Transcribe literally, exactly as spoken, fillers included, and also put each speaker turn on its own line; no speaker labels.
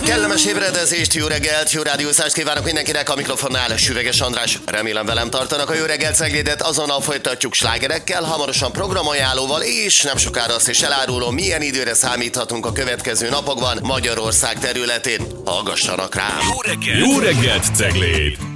Kellemes ébredezést, jó reggelt, jó rádiózást kívánok mindenkinek, a mikrofonnál Süveges András. Remélem velem tartanak a jó reggelt ceglédet, azonnal folytatjuk slágerekkel, hamarosan programajánlóval, és nem sokára azt is elárulom, milyen időre számíthatunk a következő napokban Magyarország területén. Hallgassanak rám!
Jó reggelt! Jó reggelt, Cegléd!